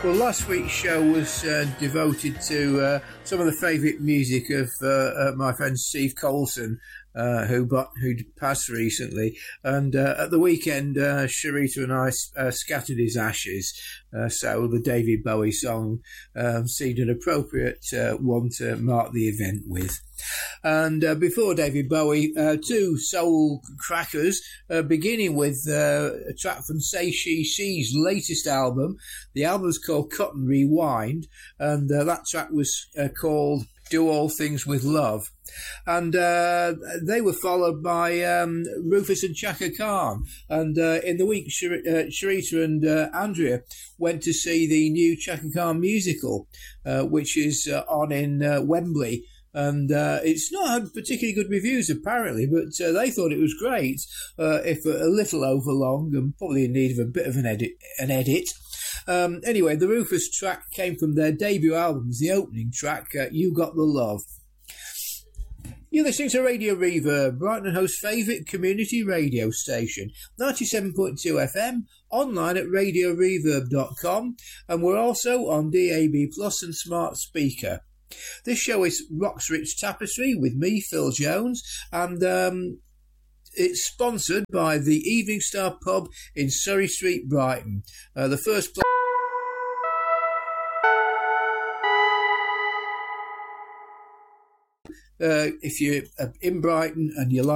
Well, last week's show was devoted to some of the favourite music of my friend Steve Colson, who passed recently. And at the weekend, Sharita and I scattered his ashes. So the David Bowie song seemed an appropriate one to mark the event with. And before David Bowie, two soul crackers, beginning with a track from Say She She's latest album. The album's called Cut and Rewind, and that track was called Do All Things With Love. And they were followed by Rufus and Chaka Khan. And in the week, Sharita and Andrea went to see the new Chaka Khan musical, which is on in Wembley. And it's not had particularly good reviews, apparently, but they thought it was great, if a little overlong and probably in need of a bit of an edit. Anyway, the Rufus track came from their debut albums, the opening track, You Got the Love. You're listening to Radio Reverb, Brighton and Hove's favourite community radio station, 97.2 FM, online at radioreverb.com, and we're also on DAB Plus and Smart Speaker. This show is Rock's Rich Tapestry with me, Phil Jones, and it's sponsored by the Evening Star Pub in Surrey Street, Brighton. The first place... if you're in Brighton and you like